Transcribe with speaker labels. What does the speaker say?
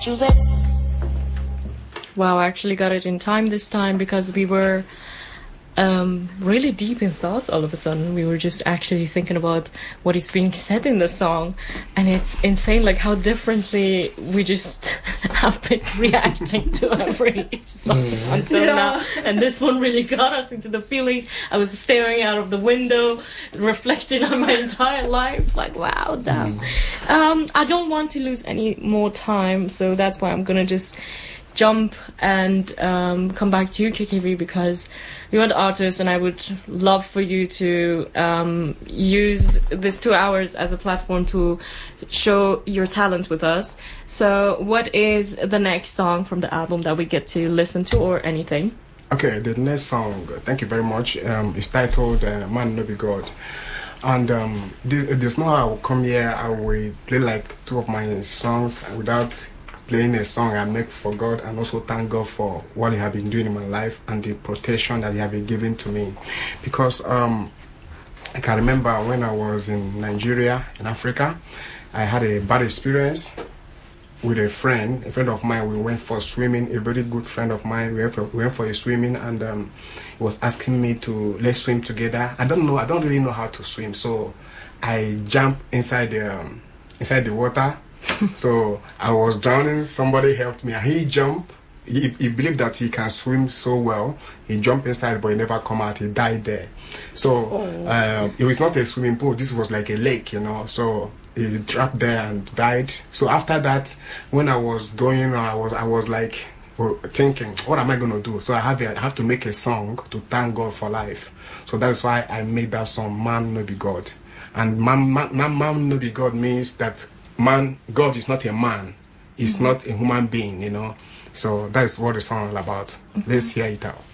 Speaker 1: Wow, I actually got it in time this time because we were really deep in thoughts all of a sudden. We were just actually thinking about what is being said in the song, and it's insane like how differently we just have been reacting to every song until now. And this one really got us into the feelings. I was staring out of the window, reflecting on my entire life, like wow, damn. I don't want to lose any more time, so that's why I'm gonna just jump and come back to you, KKV, because you're an artist and I would love for you to use this 2 hours as a platform to show your talent with us. So what is the next song from the album that we get to listen to, or anything?
Speaker 2: Okay, the next song, thank you very much, is titled Man No Be God. And there's no how I will come here, I will play like 2 of my songs without playing a song I make for God, and also thank God for what He has been doing in my life and the protection that He has been giving to me. Because I can remember when I was in Nigeria, in Africa, I had a bad experience with a friend of mine. We went for swimming, a very good friend of mine. We went for a swimming, and he was asking me to let's swim together. I don't really know how to swim, so I jumped inside the water. So I was drowning, somebody helped me, and he jumped. He believed that he can swim so well. He jumped inside, but he never come out. He died there. So it was not a swimming pool. This was like a lake, So he trapped there and died. So after that, when I was going, I was like thinking, what am I going to do? So I have to make a song to thank God for life. So that's why I made that song, Man No Be God. And man no be God means that God is not a man. He's not a human being, So that's what the song is all about. Let's hear it out.